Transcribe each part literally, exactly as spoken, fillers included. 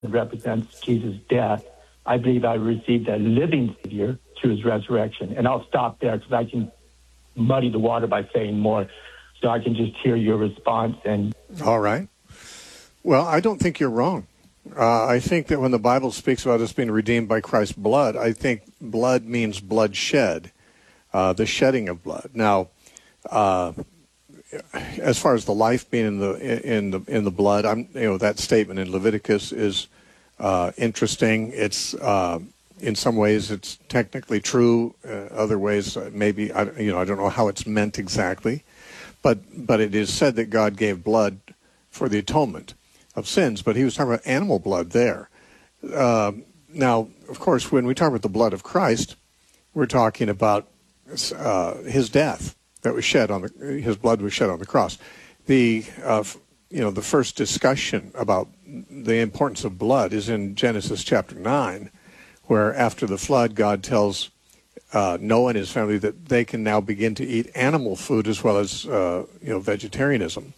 represents Jesus' death. I believe I received a living Savior through his resurrection. And I'll stop there because I can muddy the water by saying more. So I can just hear your response. And all right. Well, I don't think you're wrong. Uh, I think that when the Bible speaks about us being redeemed by Christ's blood, I think blood means blood shed, uh, the shedding of blood. Now, uh, as far as the life being in the in the in the blood, I'm you know that statement in Leviticus is uh, interesting. It's uh, in some ways it's technically true. Uh, other ways, uh, maybe I you know I don't know how it's meant exactly, but but it is said that God gave blood for the atonement of sins. But he was talking about animal blood there. Uh, now, of course, when we talk about the blood of Christ, we're talking about uh, his death. That was shed on the, his blood was shed on the cross. The, uh, you know, the first discussion about the importance of blood is in Genesis chapter nine, where after the flood, God tells uh, Noah and his family that they can now begin to eat animal food as well as, uh, you know, vegetarianism.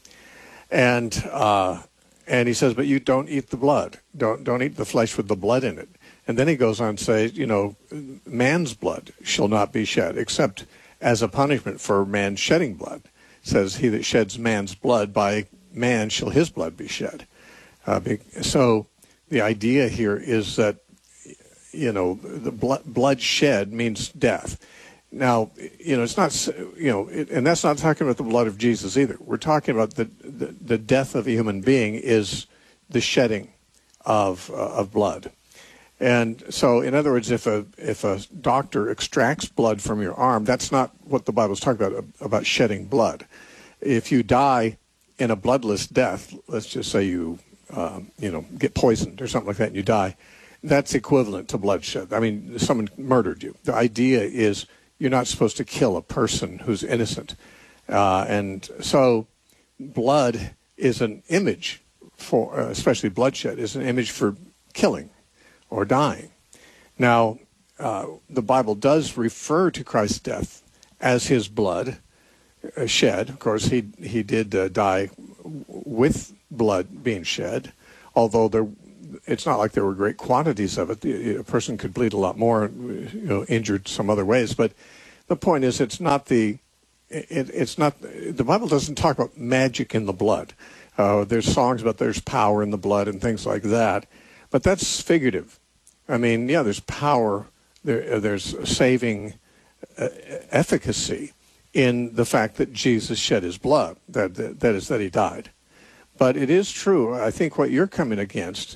And, uh, and he says, but you don't eat the blood. Don't, don't eat the flesh with the blood in it. And then he goes on to say, you know, man's blood shall not be shed except as a punishment for man shedding blood. It says, he that sheds man's blood, by man shall his blood be shed. Uh, be, so the idea here is that, you know, the blood, blood shed means death. Now, you know, it's not, you know, it, and that's not talking about the blood of Jesus either. We're talking about the, the, the death of a human being is the shedding of, uh, of blood. And so, in other words, if a if a doctor extracts blood from your arm, that's not what the Bible is talking about, about shedding blood. If you die in a bloodless death, let's just say you, um, you know, get poisoned or something like that and you die, that's equivalent to bloodshed. I mean, someone murdered you. The idea is you're not supposed to kill a person who's innocent. Uh, and so blood is an image for, uh, especially bloodshed, is an image for killing or dying. Now, uh, the Bible does refer to Christ's death as his blood uh, shed. Of course, he he did uh, die with blood being shed, although there, it's not like there were great quantities of it. A person could bleed a lot more, you know, injured some other ways. But the point is, it's not the, it, it's not, the Bible doesn't talk about magic in the blood. Uh, there's songs about there's power in the blood and things like that, but that's figurative. I mean, yeah, there's power, there, there's saving uh, efficacy in the fact that Jesus shed his blood, that, that that is that he died. But it is true, I think what you're coming against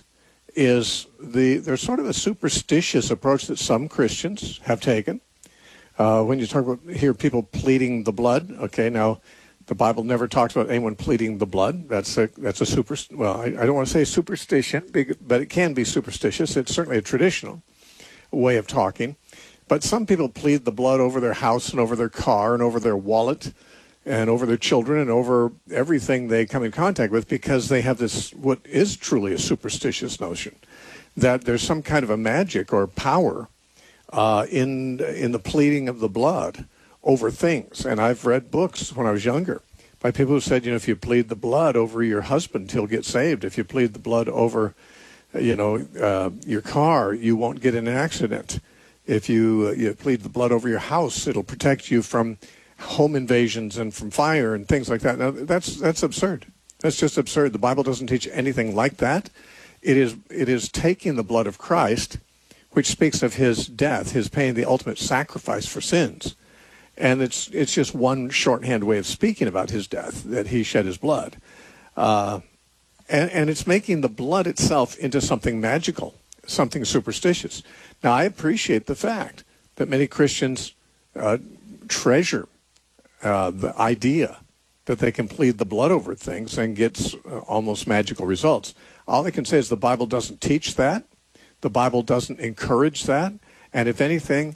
is the there's sort of a superstitious approach that some Christians have taken. Uh, when you talk about, hear people pleading the blood, okay, now the Bible never talks about anyone pleading the blood. That's a, that's a super, well, I, I don't want to say superstition, but it can be superstitious. It's certainly a traditional way of talking. But some people plead the blood over their house and over their car and over their wallet and over their children and over everything they come in contact with because they have this, what is truly a superstitious notion, that there's some kind of a magic or power uh, in in the pleading of the blood over things. And I've read books when I was younger by people who said, you know, if you plead the blood over your husband, he'll get saved. If you plead the blood over, you know, uh, your car, you won't get in an accident. If you, uh, you plead the blood over your house, it'll protect you from home invasions and from fire and things like that. Now, that's that's absurd. That's just absurd. The Bible doesn't teach anything like that. It is it is taking the blood of Christ, which speaks of his death, his paying the ultimate sacrifice for sins. And it's it's just one shorthand way of speaking about his death, that he shed his blood. Uh, and, and it's making the blood itself into something magical, something superstitious. Now, I appreciate the fact that many Christians uh, treasure uh, the idea that they can plead the blood over things and get uh, almost magical results. All I can say is the Bible doesn't teach that. The Bible doesn't encourage that. And if anything,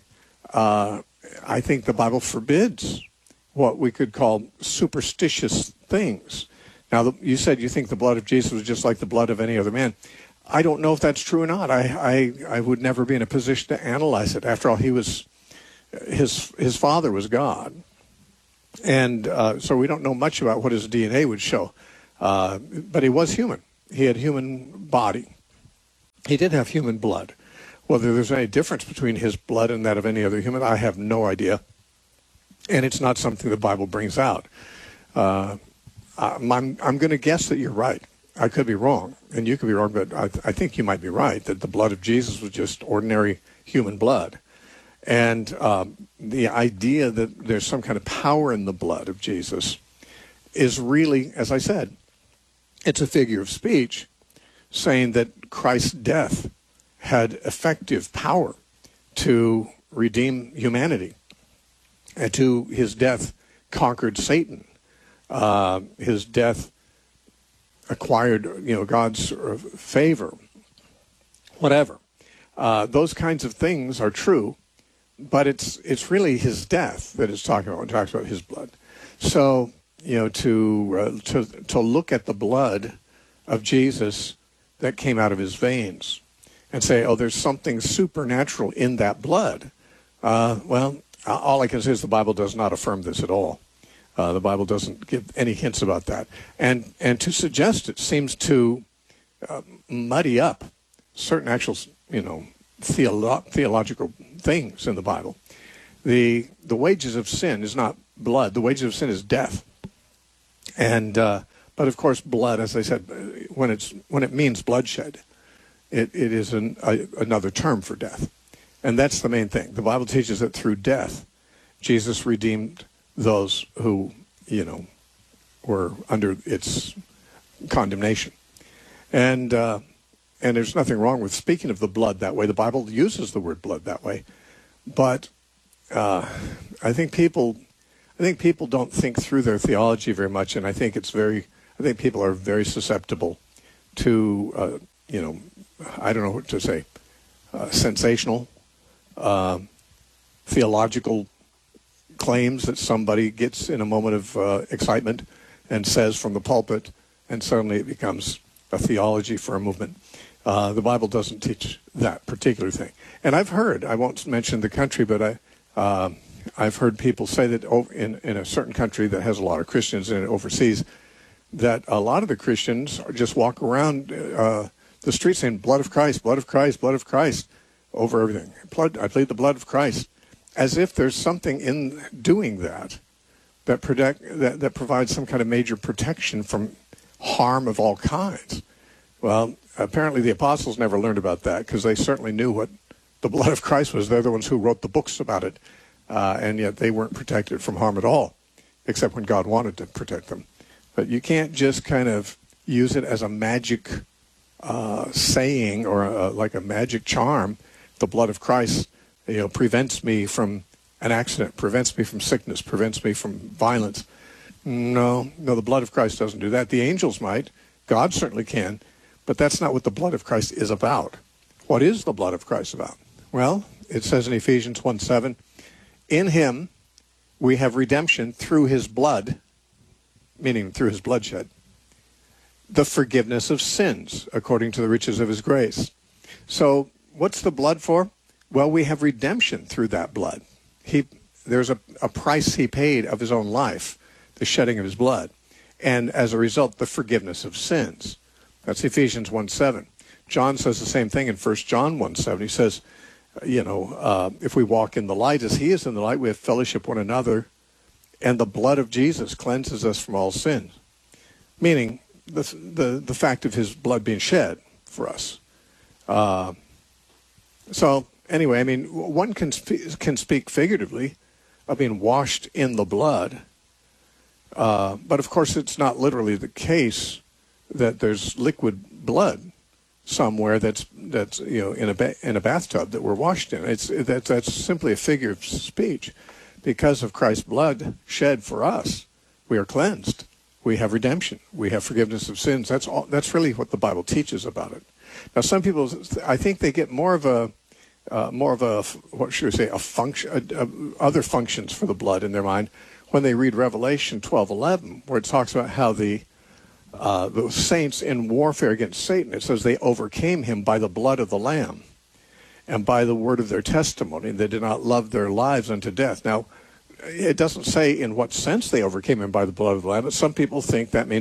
uh, I think the Bible forbids what we could call superstitious things. Now, the, you said you think the blood of Jesus was just like the blood of any other man. I don't know if that's true or not. I, I, I would never be in a position to analyze it. After all, he was his his father was God, and uh, so we don't know much about what his D N A would show. Uh, but he was human. He had human body, He did have human blood. Whether there's any difference between his blood and that of any other human, I have no idea. And it's not something the Bible brings out. Uh, I'm, I'm going to guess that you're right. I could be wrong, and you could be wrong, but I, I think you might be right, that the blood of Jesus was just ordinary human blood. And um, the idea that there's some kind of power in the blood of Jesus is really, as I said, it's a figure of speech saying that Christ's death had effective power to redeem humanity, and to his death conquered Satan. Uh, his death acquired, you know, God's favor, whatever. Uh, those kinds of things are true, but it's it's really his death that it's talking about when it talks about his blood. So, you know, to uh, to to look at the blood of Jesus that came out of his veins and say, oh, there's something supernatural in that blood. Uh, well, all I can say is the Bible does not affirm this at all. Uh, the Bible doesn't give any hints about that. And and to suggest it seems to uh, muddy up certain actual, you know, theolo- theological things in the Bible. The the wages of sin is not blood. The wages of sin is death. And uh, but of course, blood, as I said, when it's when it means bloodshed, it it is an, a, another term for death. And that's the main thing. The Bible teaches that through death, Jesus redeemed those who, you know, were under its condemnation. And uh, and there's nothing wrong with speaking of the blood that way. The Bible uses the word blood that way. But uh, I think people I think people don't think through their theology very much, and I think it's very I think people are very susceptible to uh, you know, I don't know what to say, uh, sensational uh, theological claims that somebody gets in a moment of uh, excitement and says from the pulpit, and suddenly it becomes a theology for a movement. Uh, the Bible doesn't teach that particular thing. And I've heard, I won't mention the country, but I, uh, I've heard people say that in, in a certain country that has a lot of Christians in it overseas, that a lot of the Christians just walk around uh, the street saying, blood of Christ, blood of Christ, blood of Christ, over everything. Blood, I plead the blood of Christ. As if there's something in doing that that, protect, that that provides some kind of major protection from harm of all kinds. Well, apparently the apostles never learned about that, because they certainly knew what the blood of Christ was. They're the ones who wrote the books about it, uh, and yet they weren't protected from harm at all, except when God wanted to protect them. But you can't just kind of use it as a magic uh, saying or a, like a magic charm. The blood of Christ, you know, prevents me from an accident, prevents me from sickness, prevents me from violence. No, no, the blood of Christ doesn't do that. The angels might. God certainly can. But that's not what the blood of Christ is about. What is the blood of Christ about? Well, it says in Ephesians one seven, in him we have redemption through his blood, meaning through his bloodshed, the forgiveness of sins according to the riches of his grace. So what's the blood for? Well, we have redemption through that blood. He, there's a, a price he paid of his own life, the shedding of his blood. And as a result, the forgiveness of sins. That's Ephesians one seven. John says the same thing in First John one seven. He says, you know, uh, if we walk in the light as he is in the light, we have fellowship one another, and the blood of Jesus cleanses us from all sin. Meaning the the, the fact of his blood being shed for us. Uh, so anyway, I mean, one can sp- can speak figuratively of being washed in the blood, uh, but of course it's not literally the case that there's liquid blood somewhere that's that's you know in a ba- in a bathtub that we're washed in. It's that's that's simply a figure of speech. Because of Christ's blood shed for us, we are cleansed. We have redemption. We have forgiveness of sins. That's all. That's really what the Bible teaches about it. Now, some people, I think they get more of a uh, more of a what should we say a function, a, a, other functions for the blood in their mind when they read Revelation twelve eleven, where it talks about how the Uh, the saints in warfare against Satan, it says they overcame him by the blood of the Lamb and by the word of their testimony. They did not love their lives unto death. Now, it doesn't say in what sense they overcame him by the blood of the Lamb, but some people think that means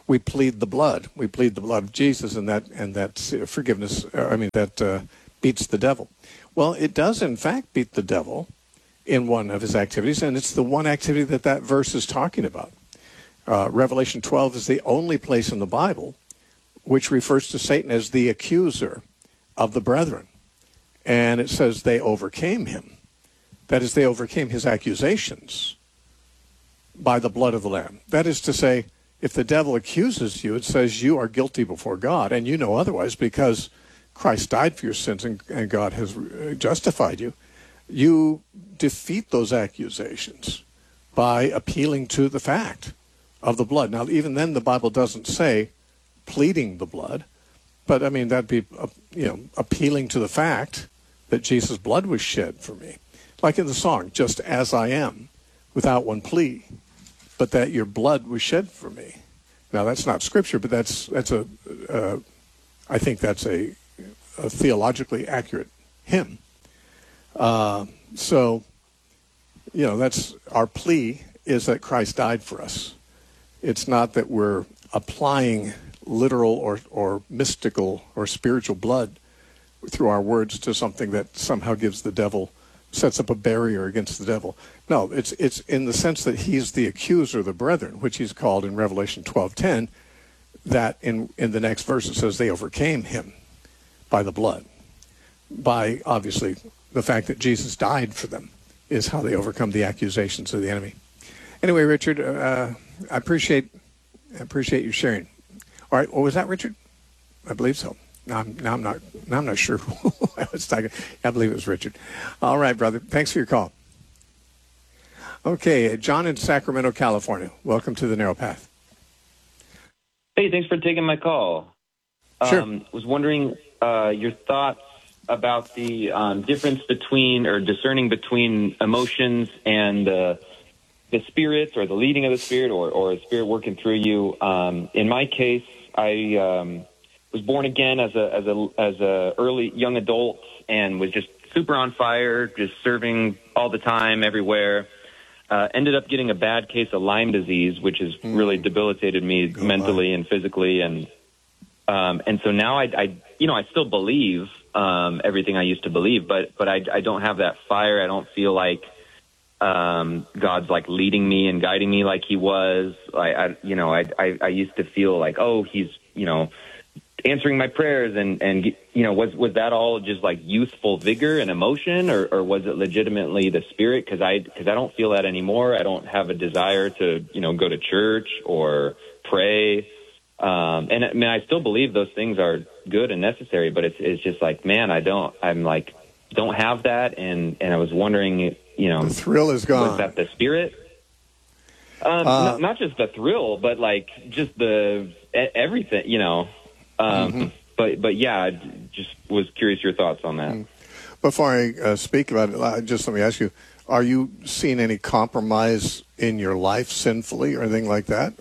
we plead the blood. We plead the blood of Jesus, and that and that forgiveness. I mean, that uh, beats the devil. Well, it does in fact beat the devil in one of his activities, and it's the one activity that that verse is talking about. Uh, Revelation twelve is the only place in the Bible which refers to Satan as the accuser of the brethren. And it says they overcame him. That is, they overcame his accusations by the blood of the Lamb. That is to say, if the devil accuses you, it says you are guilty before God, and you know otherwise because Christ died for your sins and, and God has justified you. You defeat those accusations by appealing to the fact of the blood. Now, even then, the Bible doesn't say pleading the blood, but I mean, that'd be, uh, you know, appealing to the fact that Jesus' blood was shed for me. Like in the song, just as I am, without one plea, but that your blood was shed for me. Now, that's not scripture, but that's, that's a, uh, I think that's a, a theologically accurate hymn. Uh, so, you know, that's our plea is that Christ died for us. It's not that we're applying literal or, or mystical or spiritual blood through our words to something that somehow gives the devil, sets up a barrier against the devil. No, it's it's in the sense that he's the accuser of the brethren, which he's called in Revelation twelve ten, that in, in the next verse it says they overcame him by the blood. By, obviously, the fact that Jesus died for them is how they overcome the accusations of the enemy. Anyway, Richard, uh, I appreciate I appreciate you sharing. All right, what was that, Richard? I believe so. Now I'm, now I'm not. Now I'm not sure who I was talking. I believe it was Richard. All right, brother. Thanks for your call. Okay, John in Sacramento, California. Welcome to the Narrow Path. Hey, thanks for taking my call. Sure. Um, was wondering uh, your thoughts about the um, difference between or discerning between emotions and uh, the spirits or the leading of the spirit or, or a spirit working through you. Um, in my case, I um, was born again as a as a as a early young adult and was just super on fire, just serving all the time, everywhere. Uh, ended up getting a bad case of Lyme disease, which has mm. really debilitated me oh, mentally my. and physically, and um, and so now I, I, you know, I still believe um, everything I used to believe, but but I, I don't have that fire. I don't feel like um, God's like leading me and guiding me like He was. I, I you know, I, I I used to feel like, oh, He's, you know, answering my prayers, and and you know, was was that all just like youthful vigor and emotion, or, or was it legitimately the Spirit? Because I because I don't feel that anymore. I don't have a desire to, you know, go to church or pray, um, and I mean, I still believe those things are good and necessary. But it's it's just like, man, I don't I'm like don't have that, and and I was wondering, you know, the thrill is gone. Was that the Spirit? Um, uh, not, not just the thrill, but like just the everything, you know. Um, mm-hmm. But but yeah, I just was curious your thoughts on that. Before I uh, speak about it, just let me ask you: are you seeing any compromise in your life sinfully or anything like that?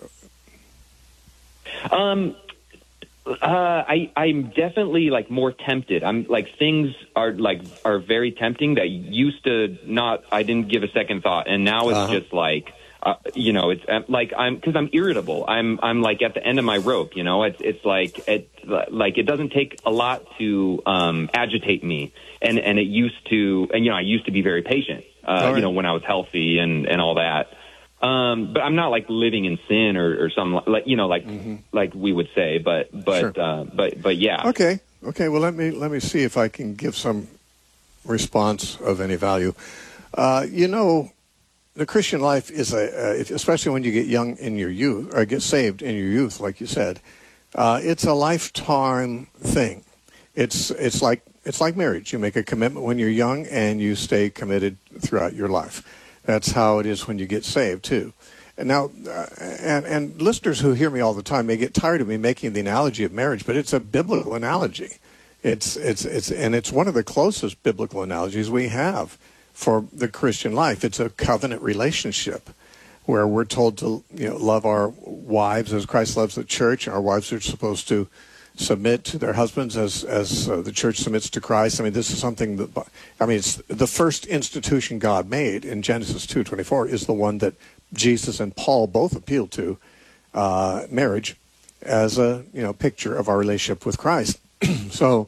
Um, uh, I I'm definitely like more tempted. I'm like things are like are very tempting that used to not. I didn't give a second thought, and now it's uh-huh. just like. Uh, you know, it's uh, like I'm because I'm irritable. I'm I'm like at the end of my rope. You know, it's it's like it like it doesn't take a lot to um, agitate me, and and it used to. And you know, I used to be very patient. Uh, right. You know, when I was healthy and and all that. Um, but I'm not like living in sin or, or some like you know like mm-hmm. like we would say. But but sure. uh, but but yeah. Okay. Okay. Well, let me let me see if I can give some response of any value. Uh, you know. The Christian life is a, uh, especially when you get young in your youth, or get saved in your youth, like you said, uh, it's a lifetime thing. It's it's like it's like marriage. You make a commitment when you're young, and you stay committed throughout your life. That's how it is when you get saved too. And now, uh, and and listeners who hear me all the time may get tired of me making the analogy of marriage, but it's a biblical analogy. It's it's it's and it's one of the closest biblical analogies we have for the Christian life. It's a covenant relationship where we're told to, you know, love our wives as Christ loves the church. Our wives are supposed to submit to their husbands as as uh, the church submits to Christ. I mean, this is something that, I mean, it's the first institution God made in Genesis two twenty-four is the one that Jesus and Paul both appealed to, uh, marriage. as a, you know, picture of our relationship with Christ. so,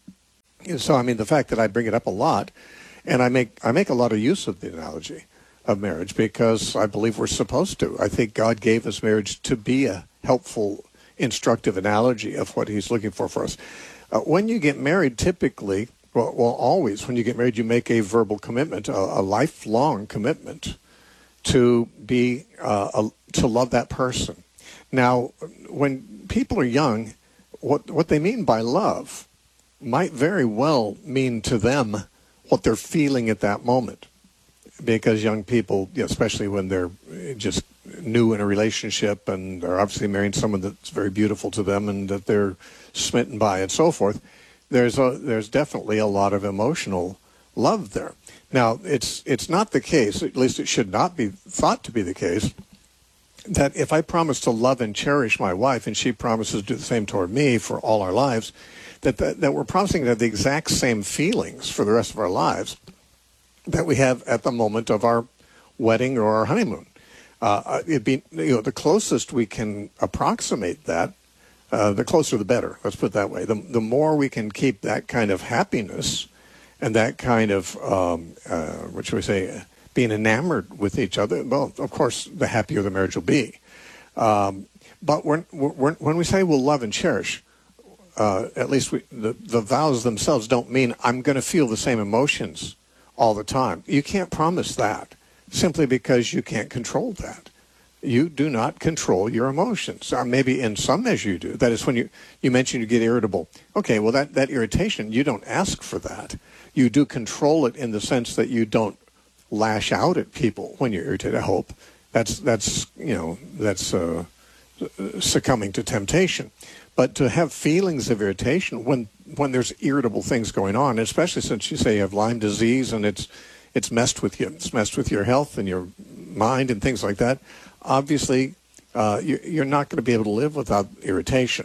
so I mean, the fact that I bring it up a lot, and I make I make a lot of use of the analogy of marriage because I believe we're supposed to. I think God gave us marriage to be a helpful, instructive analogy of what he's looking for for us. Uh, when you get married, typically, well, well, always, when you get married, you make a verbal commitment, a, a lifelong commitment to be, uh, a, to love that person. Now, when people are young, what what they mean by love might very well mean to them what they're feeling at that moment. Because young people, especially when they're just new in a relationship and they're obviously marrying someone that's very beautiful to them and that they're smitten by and so forth, there's a, there's definitely a lot of emotional love there. Now, it's it's not the case, at least it should not be thought to be the case, that if I promise to love and cherish my wife and she promises to do the same toward me for all our lives, that, that, that we're promising to have the exact same feelings for the rest of our lives that we have at the moment of our wedding or our honeymoon. Uh, it'd be, you know, the closest we can approximate that, uh, the closer the better. Let's put it that way. The, the more we can keep that kind of happiness and that kind of, um, uh, what should we say, being enamored with each other, well, of course, the happier the marriage will be. Um, but when, when, when we say we'll love and cherish, uh, at least we, the, the vows themselves don't mean I'm going to feel the same emotions all the time. You can't promise that simply because you can't control that. You do not control your emotions. Or maybe in some measure you do. That is when you, you mentioned you get irritable. Okay, well, that, that irritation, you don't ask for that. You do control it in the sense that you don't lash out at people when you're irritated, I hope. That's, that's you know, that's uh, succumbing to temptation. But to have feelings of irritation when when there's irritable things going on, especially since you say you have Lyme disease and it's it's messed with you, it's messed with your health and your mind and things like that, obviously uh, you, you're not going to be able to live without irritation.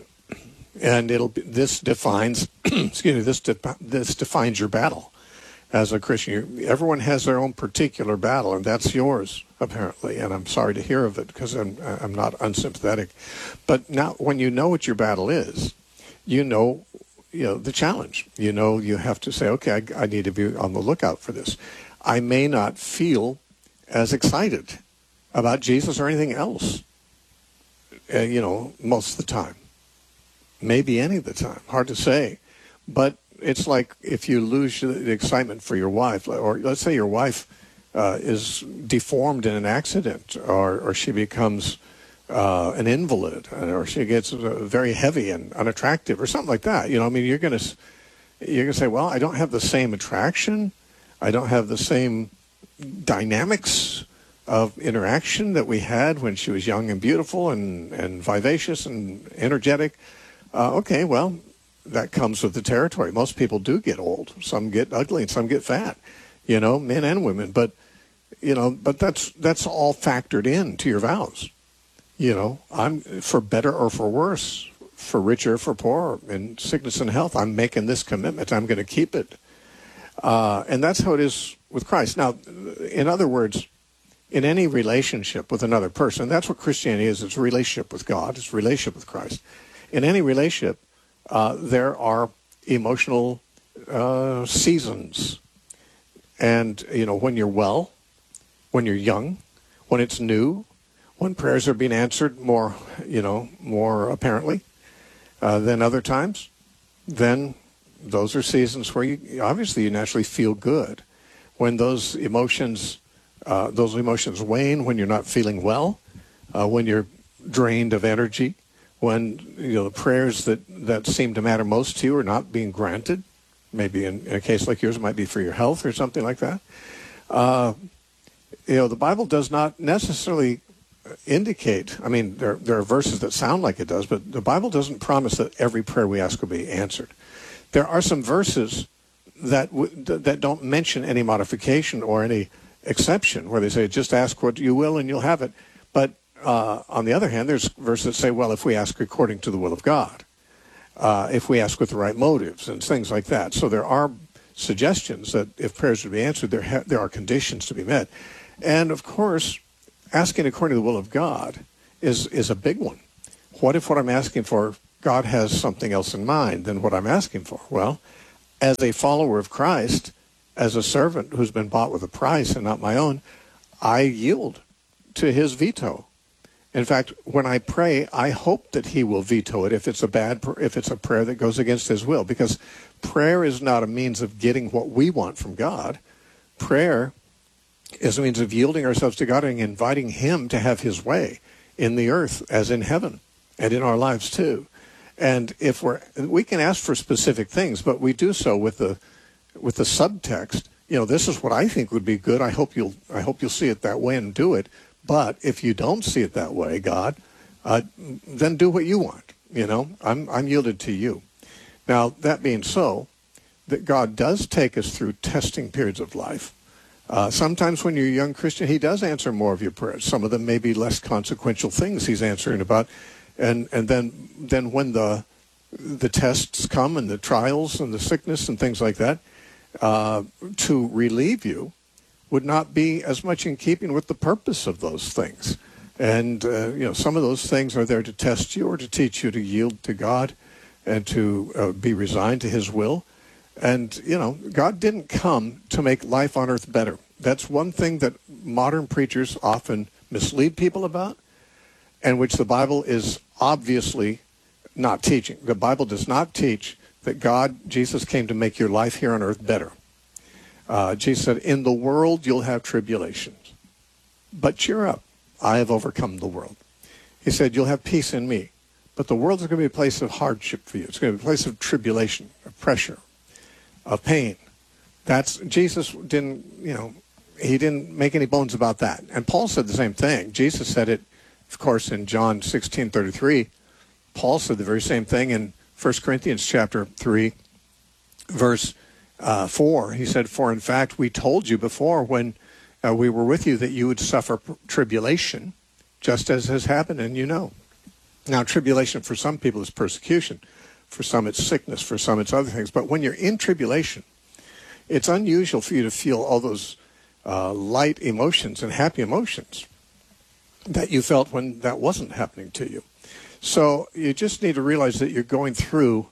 And it'll be, this defines, excuse me, this de- this defines your battle as a Christian. You, everyone has their own particular battle, and that's yours, apparently. And I'm sorry to hear of it because I'm I'm not unsympathetic. But now, when you know what your battle is, you know, you know the challenge. You know, you have to say, okay, I, I need to be on the lookout for this. I may not feel as excited about Jesus or anything else, uh, you know, most of the time. Maybe any of the time. Hard to say. But it's like if you lose the excitement for your wife, or let's say your wife uh, is deformed in an accident, or, or she becomes uh, an invalid, or she gets uh, very heavy and unattractive, or something like that. You know, I mean, you're going to you're going to say, well, I don't have the same attraction. I don't have the same dynamics of interaction that we had when she was young and beautiful and, and vivacious and energetic. Uh, okay, well, that comes with the territory. Most people do get old. Some get ugly and some get fat, you know, men and women. But, you know, but that's that's all factored in to your vows. You know, I'm for better or for worse, for richer or for poorer, in sickness and health, I'm making this commitment. I'm going to keep it. Uh, and that's how it is with Christ. Now, in other words, in any relationship with another person, that's what Christianity is. It's a relationship with God. It's a relationship with Christ. In any relationship, uh, there are emotional uh, seasons. And, you know, when you're well, when you're young, when it's new, when prayers are being answered more, you know, more apparently uh, than other times, then those are seasons where you obviously you naturally feel good. When those emotions, uh, those emotions wane, when you're not feeling well, uh, when you're drained of energy, when you know the prayers that, that seem to matter most to you are not being granted, maybe in, in a case like yours it might be for your health or something like that. Uh, you know, the Bible does not necessarily indicate, I mean, there, there are verses that sound like it does, but the Bible doesn't promise that every prayer we ask will be answered. There are some verses that w- that don't mention any modification or any exception, where they say, just ask what you will and you'll have it. But uh, on the other hand, there's verses that say, well, if we ask according to the will of God, uh, if we ask with the right motives and things like that. So there are suggestions that if prayers would be answered, there ha- there are conditions to be met. And, of course, asking according to the will of God is, is a big one. What if what I'm asking for, God has something else in mind than what I'm asking for? Well, as a follower of Christ, as a servant who's been bought with a price and not my own, I yield to his veto. In fact, when I pray, I hope that he will veto it if it's a bad, if it's a prayer that goes against his will, because prayer is not a means of getting what we want from God. Prayer is a means of yielding ourselves to God and inviting him to have his way in the earth as in heaven and in our lives too. And if we're, we can ask for specific things, but we do so with the, with the subtext. You know, this is what I think would be good. I hope you'll, I hope you'll see it that way and do it. But if you don't see it that way, God, uh, then do what you want. You know, I'm, I'm yielded to you. Now, that being so, that God does take us through testing periods of life. Uh, sometimes when you're a young Christian, he does answer more of your prayers. Some of them may be less consequential things he's answering about. And and then then when the the tests come and the trials and the sickness and things like that, uh, to relieve you would not be as much in keeping with the purpose of those things. And, uh, you know, some of those things are there to test you or to teach you to yield to God and to uh, be resigned to his will. And, you know, God didn't come to make life on earth better. That's one thing that modern preachers often mislead people about, and which the Bible is obviously not teaching. The Bible does not teach that God, Jesus, came to make your life here on earth better. Uh, Jesus said, in the world you'll have tribulations, but cheer up. I have overcome the world. He said, you'll have peace in me, but the world is going to be a place of hardship for you. It's going to be a place of tribulation, of pressure, of pain. That's, Jesus didn't, you know, he didn't make any bones about that. And Paul said the same thing. Jesus said it, of course, in John sixteen thirty-three. Paul said the very same thing in First Corinthians chapter three, verse uh, four. He said, for in fact, we told you before when uh, we were with you that you would suffer tribulation, just as has happened, and you know. Now, tribulation for some people is persecution. For some it's sickness. For some it's other things. But when you're in tribulation, it's unusual for you to feel all those uh, light emotions and happy emotions that you felt when that wasn't happening to you. So you just need to realize that you're going through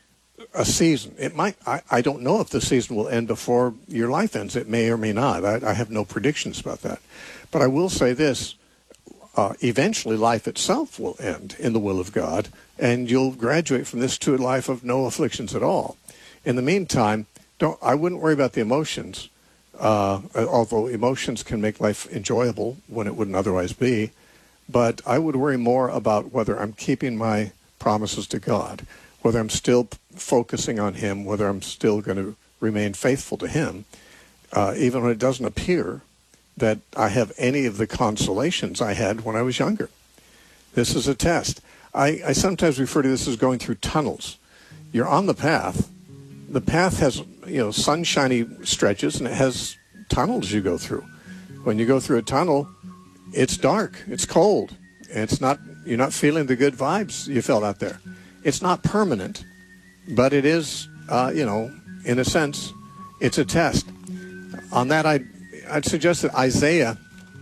a season. It might, I, I don't know if the season will end before your life ends. It may or may not. I, I have no predictions about that. But I will say this, uh, eventually life itself will end in the will of God, and you'll graduate from this to a life of no afflictions at all. In the meantime, don't, I wouldn't worry about the emotions, uh, although emotions can make life enjoyable when it wouldn't otherwise be. But I would worry more about whether I'm keeping my promises to God, whether I'm still focusing on him, whether I'm still going to remain faithful to him, uh, even when it doesn't appear that I have any of the consolations I had when I was younger. This is a test. I, I sometimes refer to this as going through tunnels. You're on the path. The path has, you know, sunshiny stretches, and it has tunnels you go through. When you go through a tunnel, it's dark, it's cold, and it's not, you're not feeling the good vibes you felt out there. It's not permanent, but it is, uh, you know, in a sense, it's a test. On that, I'd, I'd suggest that Isaiah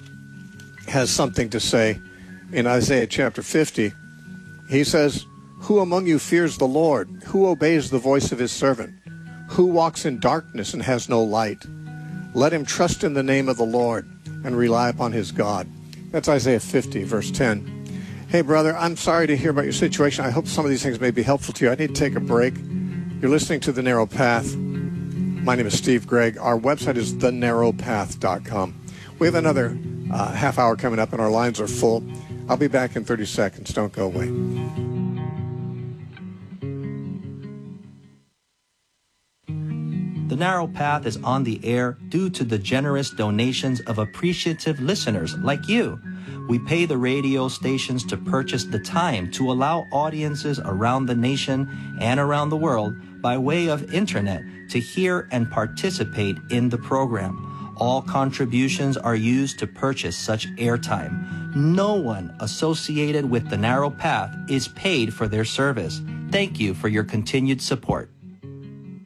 has something to say. In Isaiah chapter fifty, he says, who among you fears the Lord? Who obeys the voice of his servant? Who walks in darkness and has no light? Let him trust in the name of the Lord and rely upon his God. That's Isaiah fifty, verse ten. Hey, brother, I'm sorry to hear about your situation. I hope some of these things may be helpful to you. I need to take a break. You're listening to The Narrow Path. My name is Steve Gregg. Our website is the narrow path dot com. We have another uh, half hour coming up, and our lines are full. I'll be back in thirty seconds. Don't go away. The Narrow Path is on the air due to the generous donations of appreciative listeners like you. We pay the radio stations to purchase the time to allow audiences around the nation and around the world by way of internet to hear and participate in the program. All contributions are used to purchase such airtime. No one associated with The Narrow Path is paid for their service. Thank you for your continued support.